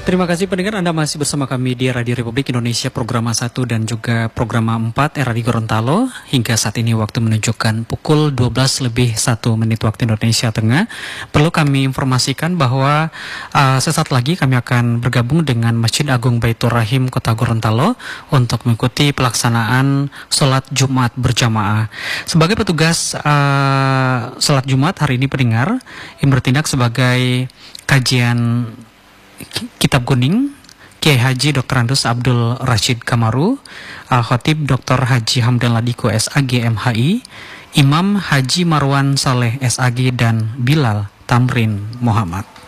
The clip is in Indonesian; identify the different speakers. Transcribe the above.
Speaker 1: Terima kasih pendengar, Anda masih bersama kami di Radio Republik Indonesia program 1 dan juga program 4 RRI Gorontalo. Hingga saat ini waktu menunjukkan pukul 12 lebih 1 menit waktu Indonesia Tengah. Perlu kami informasikan bahwa sesaat lagi kami akan bergabung dengan Masjid Agung Baitur Rahim Kota Gorontalo untuk mengikuti pelaksanaan sholat Jumat berjamaah. Sebagai petugas sholat Jumat hari ini pendengar, yang bertindak sebagai kajian Kitab Kuning, Kiai Haji Dr. Andus Abdul Rashid Kamaru, Khotib Dr. Haji Hamdan Ladiko SAG MHI, Imam Haji Marwan Saleh SAG, dan Bilal Tamrin Muhammad.